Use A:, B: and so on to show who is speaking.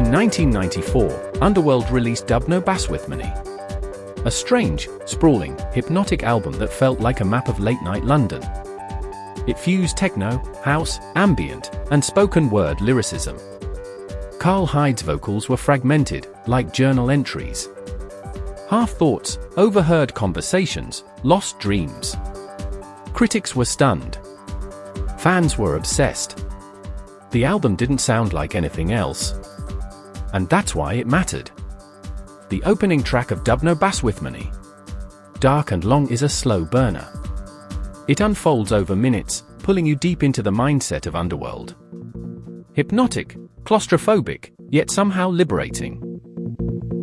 A: In 1994, Underworld released Dubno Baswithmani, a strange, sprawling, hypnotic album that felt like a map of late-night London. It fused techno, house, ambient, and spoken word lyricism. Carl Hyde's vocals were fragmented, like journal entries. Half-thoughts, overheard conversations, lost dreams. Critics were stunned. Fans were obsessed. The album didn't sound like anything else. And that's why it mattered. The opening track of Dubno Baswithmani, Dark and Long, is a slow burner. It unfolds over minutes, pulling you deep into the mindset of Underworld. Hypnotic, claustrophobic, yet somehow liberating.